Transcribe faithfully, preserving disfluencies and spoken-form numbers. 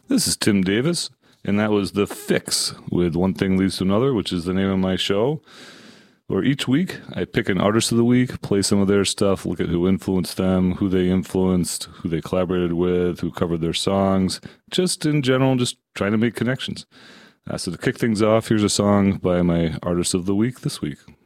This is Tim Davis, and that was The Fix with One Thing Leads to Another, which is the name of my show. Where each week I pick an artist of the week, play some of their stuff, look at who influenced them, who they influenced, who they collaborated with, who covered their songs, just in general, just trying to make connections. Uh, so to kick things off, here's a song by my artist of the week this week.